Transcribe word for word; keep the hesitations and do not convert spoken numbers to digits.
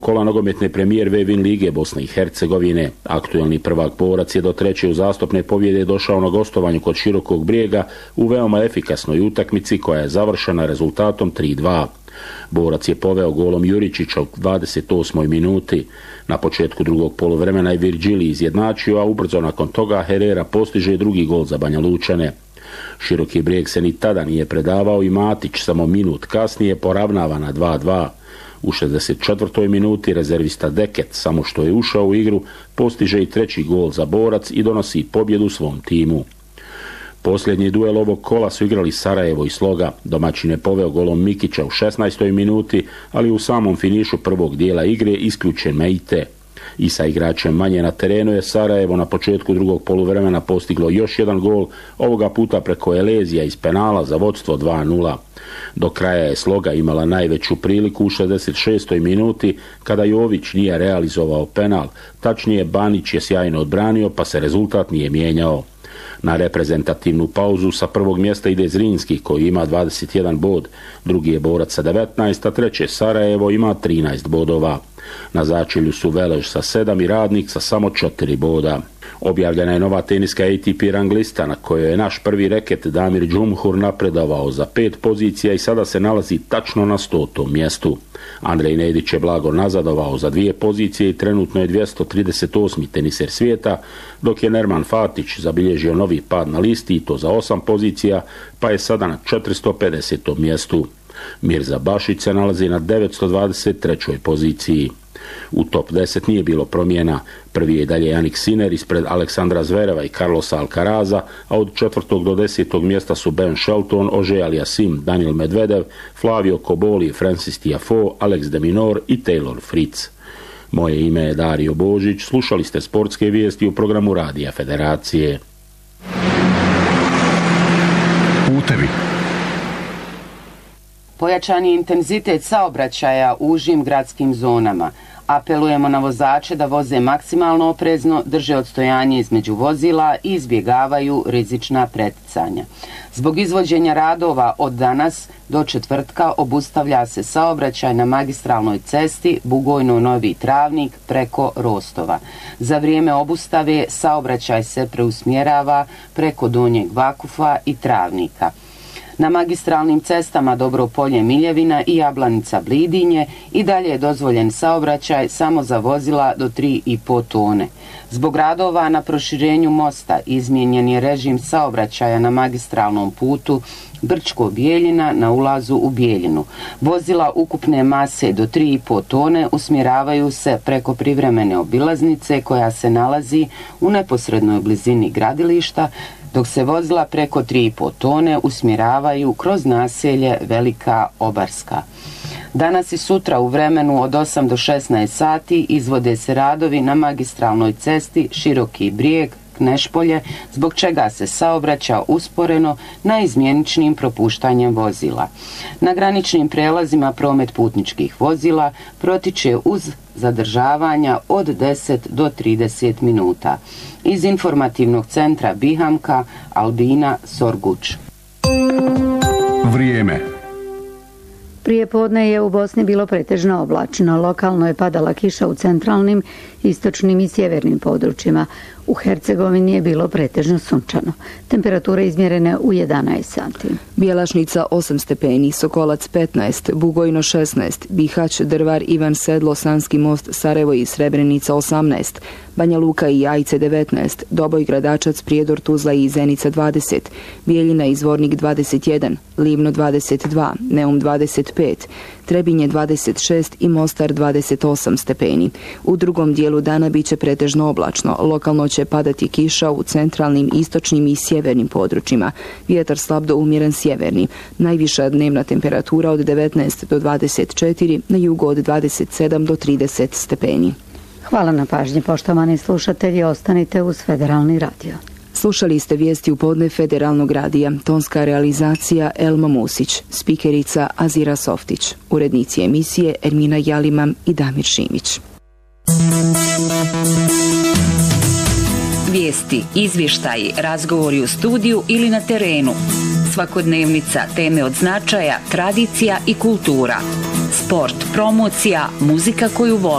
Kola nogometne premijer Vevin Lige Bosne i Hercegovine. Aktuelni prvak Borac je do treće uzastopne pobjede došao na gostovanju kod Širokog Brijega u veoma efikasnoj utakmici koja je završena rezultatom tri dva. Borac je poveo golom Juričića u dvadeset osmoj minuti. Na početku drugog poluvremena je Virgili izjednačio, a ubrzo nakon toga Herrera postiže drugi gol za Banja Lučane. Široki Brijeg se ni tada nije predavao i Matić samo minut kasnije poravnava na dva dva. U šezdeset četvrtoj minuti rezervista Deket, samo što je ušao u igru, postiže i treći gol za Borac i donosi pobjedu svom timu. Posljednji duel ovog kola su igrali Sarajevo i Sloga. Domaćin je poveo golom Mikića u šesnaestoj minuti, ali u samom finišu prvog dijela igre isključen Meite. I sa igračem manje na terenu je Sarajevo na početku drugog poluvremena postiglo još jedan gol, ovoga puta preko Elezija iz penala za vodstvo dva nula. Do kraja je Sloga imala najveću priliku u šezdeset šestoj minuti kada Jović nije realizovao penal, tačnije Banić je sjajno odbranio pa se rezultat nije mijenjao. Na reprezentativnu pauzu sa prvog mjesta ide Zrinski koji ima dvadeset jedan bod, drugi je Borac sa devetnaest, a treće Sarajevo ima trinaest bodova. Na začelju su Velež sa sedam i Radnik sa samo četiri boda. Objavljena je nova teniska A T P rang lista na kojoj je naš prvi reket Damir Džumhur napredovao za pet pozicija i sada se nalazi tačno na stotom mjestu. Andrej Nedić je blago nazadovao za dvije pozicije i trenutno je dvjesto trideset osmi teniser svijeta, dok je Nerman Fatić zabilježio novi pad na listi i to za osam pozicija, pa je sada na četiristo pedesetom mjestu. Mirza Bašić se nalazi na devetsto dvadeset trećoj poziciji. U top deset nije bilo promjena. Prvi je dalje Jannik Sinner ispred Aleksandra Zvereva i Carlosa Alcaraza, a od četvrtog do desetog mjesta su Ben Shelton, Ože Aliasim, Daniil Medvedev, Flavio Koboli, Francis Tiafoe, Alex de Minaur i Taylor Fritz. Moje ime je Dario Božić, slušali ste sportske vijesti u programu Radija Federacije. Putevi. Pojačan je intenzitet saobraćaja u užim gradskim zonama. Apelujemo na vozače da voze maksimalno oprezno, drže odstojanje između vozila i izbjegavaju rizična preticanja. Zbog izvođenja radova od danas do četvrtka obustavlja se saobraćaj na magistralnoj cesti Bugojno-Novi Travnik preko Rostova. Za vrijeme obustave saobraćaj se preusmjerava preko Donjeg Vakufa i Travnika. Na magistralnim cestama Dobropolje-Miljevina i Jablanica-Blidinje i dalje je dozvoljen saobraćaj samo za vozila do tri i po tone. Zbog radova na proširenju mosta izmijenjen je režim saobraćaja na magistralnom putu Brčko-Bijeljina na ulazu u Bijeljinu. Vozila ukupne mase do tri i po tone usmjeravaju se preko privremene obilaznice koja se nalazi u neposrednoj blizini gradilišta, dok se vozila preko tri i po tone usmjeravaju kroz naselje Velika Obarska. Danas i sutra u vremenu od osam do šesnaest sati izvode se radovi na magistralnoj cesti Široki Brijeg, Knešpolje, zbog čega se saobraća usporeno na izmjeničnim propuštanjem vozila. Na graničnim prelazima promet putničkih vozila protiče uz zadržavanja od deset do trideset minuta. Iz informativnog centra Bihamka, Albina Sorguč. Vrijeme. Prije podne je u Bosni bilo pretežno oblačno. Lokalno je padala kiša u centralnim, istočnim i sjevernim područjima. U Hercegovini je bilo pretežno sunčano. Temperature izmjerene u jedanaest sati. Bjelašnica osam stepeni, Sokolac petnaest, Bugojno šesnaest, Bihać, Drvar, Ivan Sedlo, Sanski most, Sarajevo i Srebrenica osamnaest, Banja Luka i Jajce devetnaest, Doboj, Gradačac, Prijedor, Tuzla i Zenica dvadeset, Bijeljina i Zvornik dvadeset jedan, Livno dvadeset dva, Neum dvadeset pet, Trebinje dvadeset šest i Mostar dvadeset osam stepeni. U drugom dijelu dana biće pretežno oblačno. Lokalno će padati kiša u centralnim, istočnim i sjevernim područjima. Vjetar slab do umjeren sjeverni. Najviša dnevna temperatura od devetnaest do dvadeset četiri, na jugu od dvadeset sedam do trideset stepeni. Hvala na pažnji, poštovani slušatelji, ostanite uz Federalni radio. Slušali ste vijesti u podne Federalnog radija. Tonska realizacija Elma Musić, spikerica Azira Softić, urednici emisije Ermina Jalimam i Damir Šimić. Vijesti, izvještaji, razgovori u studiju ili na terenu. Svakodnevnica, teme od značaja, tradicija i kultura. Sport, promocija, muzika koju volite.